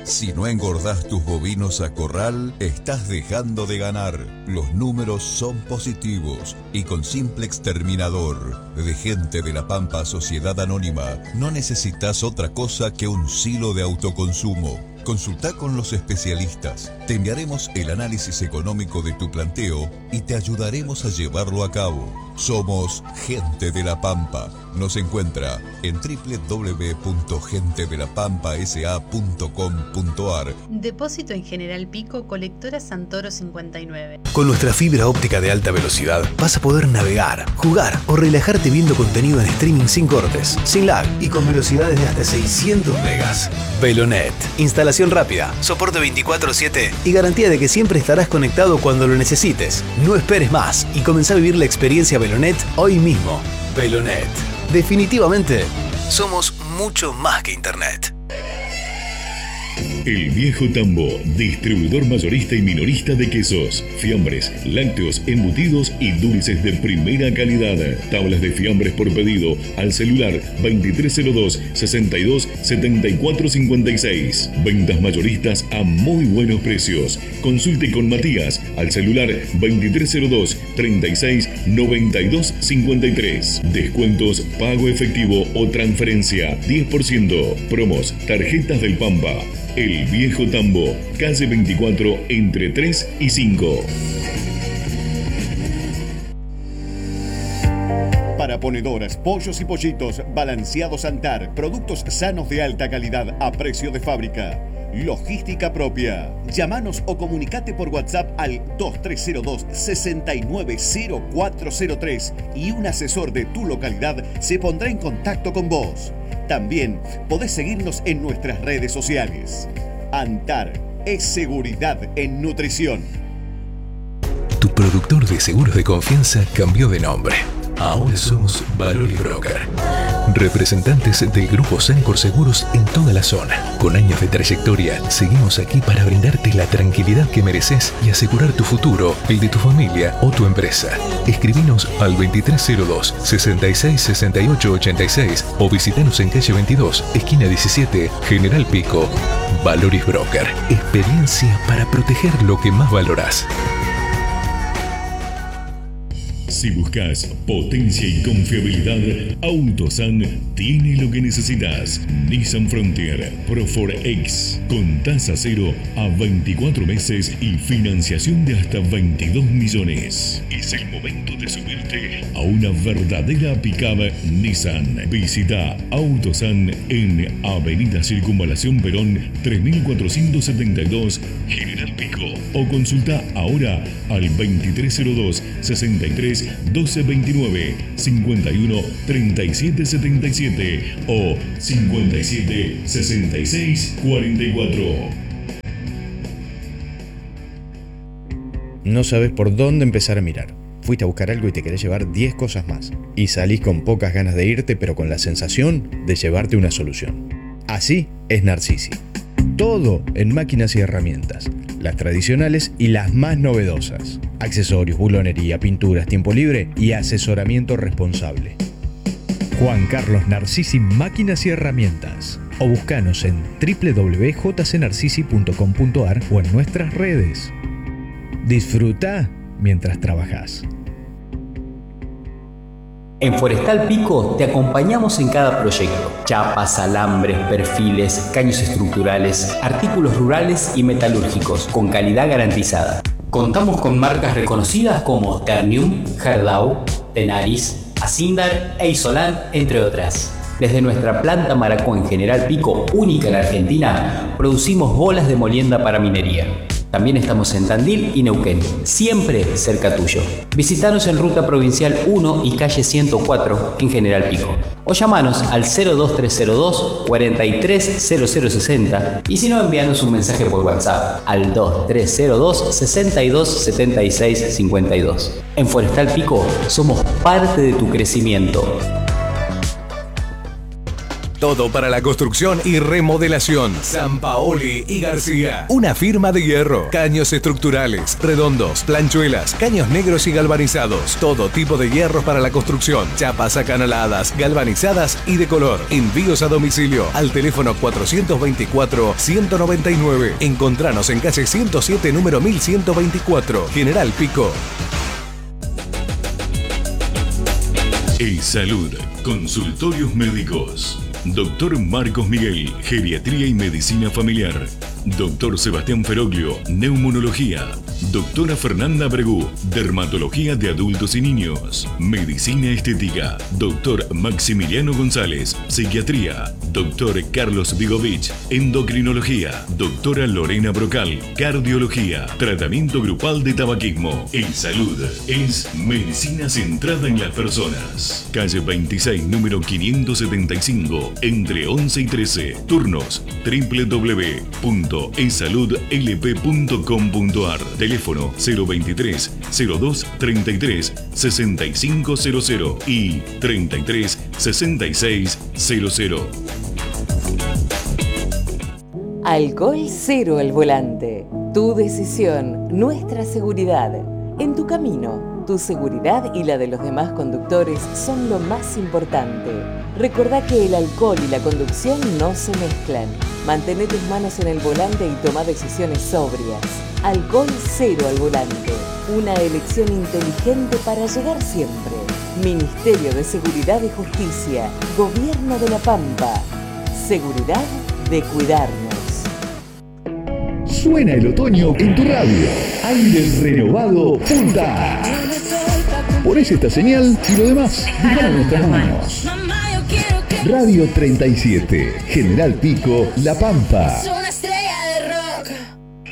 Si no engordás tus bovinos a corral, estás dejando de ganar. Los números son positivos y con simple exterminador de Gente de la Pampa Sociedad Anónima no necesitas otra cosa que un silo de autoconsumo. Consulta con los especialistas. Te enviaremos el análisis económico de tu planteo y te ayudaremos a llevarlo a cabo. Somos Gente de la Pampa. Nos encuentra en www.gentedelapampasa.com.ar. Depósito en General Pico, colectora Santoro 59. Con nuestra fibra óptica de alta velocidad vas a poder navegar, jugar o relajarte viendo contenido en streaming sin cortes, sin lag y con velocidades de hasta 600 megas. Velonet. Instalación rápida, soporte 24/7 y garantía de que siempre estarás conectado cuando lo necesites. No esperes más y comenzá a vivir la experiencia Velonet hoy mismo. Velonet. Definitivamente, somos mucho más que Internet. El Viejo Tambo, distribuidor mayorista y minorista de quesos, fiambres, lácteos, embutidos y dulces de primera calidad. Tablas de fiambres por pedido al celular 2302-627456. Ventas mayoristas a muy buenos precios. Consulte con Matías al celular 2302-369253. Descuentos, pago efectivo o transferencia 10%. Promos, tarjetas del Pampa. El Viejo Tambo, calle 24, entre 3 y 5. Para ponedoras, pollos y pollitos, balanceados Antar, productos sanos de alta calidad a precio de fábrica. Logística propia. Llámanos o comunicate por WhatsApp al 2302-690403 y un asesor de tu localidad se pondrá en contacto con vos. También podés seguirnos en nuestras redes sociales. Antar es seguridad en nutrición. Tu productor de seguros de confianza cambió de nombre. Ahora somos Valoris Broker. Representantes del Grupo Sancor Seguros en toda la zona. Con años de trayectoria, seguimos aquí para brindarte la tranquilidad que mereces y asegurar tu futuro, el de tu familia o tu empresa. Escribinos al 2302 66 68 86 o visitanos en calle 22, esquina 17, General Pico. Valoris Broker. Experiencia para proteger lo que más valorás. Si buscas potencia y confiabilidad, Autosan tiene lo que necesitas. Nissan Frontier Pro 4X con tasa cero a 24 meses y financiación de hasta 22 millones. Es el momento de subirte a una verdadera pickup Nissan. Visita Autosan en Avenida Circunvalación Perón 3472, General Pico, o consulta ahora al 2302 63 1229 51 37 77 o 57 66 44. No sabes por dónde empezar a mirar. Fuiste a buscar algo y te querés llevar 10 cosas más. Y salís con pocas ganas de irte, pero con la sensación de llevarte una solución. Así es Narcisi. Todo en máquinas y herramientas, las tradicionales y las más novedosas. Accesorios, bulonería, pinturas, tiempo libre y asesoramiento responsable. Juan Carlos Narcisi Máquinas y Herramientas. O buscanos en www.jcnarcisi.com.ar o en nuestras redes. Disfruta mientras trabajas. En Forestal Pico te acompañamos en cada proyecto. Chapas, alambres, perfiles, caños estructurales, artículos rurales y metalúrgicos con calidad garantizada. Contamos con marcas reconocidas como Ternium, Gerdau, Tenaris, Asindar e Isolan, entre otras. Desde nuestra planta Maracó en General Pico, única en Argentina, producimos bolas de molienda para minería. También estamos en Tandil y Neuquén, siempre cerca tuyo. Visítanos en Ruta Provincial 1 y calle 104 en General Pico. O llamanos al 02302 430060 y si no, envíanos un mensaje por WhatsApp al 2302 62 76 52. En Forestal Pico somos parte de tu crecimiento. Todo para la construcción y remodelación. Sampaoli y García. Una firma de hierro. Caños estructurales, redondos, planchuelas, caños negros y galvanizados. Todo tipo de hierros para la construcción. Chapas acanaladas, galvanizadas y de color. Envíos a domicilio al teléfono 424-199. Encontranos en calle 107, número 1124. General Pico. Salud, consultorios médicos. Doctor Marcos Miguel, Geriatría y Medicina Familiar. Doctor Sebastián Feroglio, Neumonología. Doctora Fernanda Bregú, Dermatología de Adultos y Niños. Medicina Estética. Doctor Maximiliano González, Psiquiatría. Doctor Carlos Vigovich, Endocrinología. Doctora Lorena Brocal, Cardiología. Tratamiento grupal de tabaquismo. Salud es medicina centrada en las personas. Calle 26, número 575, entre 11 y 13. Turnos www.esaludlp.com.ar. Teléfono 023 02 33 6500 y 33 66 00. Alcohol cero al volante. Tu decisión, nuestra seguridad. En tu camino, tu seguridad y la de los demás conductores son lo más importante. Recordá que el alcohol y la conducción no se mezclan. Mantén tus manos en el volante y toma decisiones sobrias. Alcohol cero al volante. Una elección inteligente para llegar siempre. Ministerio de Seguridad y Justicia. Gobierno de La Pampa. Seguridad de cuidarnos. Suena el otoño en tu radio. Aire renovado Punta. Ponés esta señal y lo demás déjalo en nuestras manos. Radio 37, General Pico, La Pampa.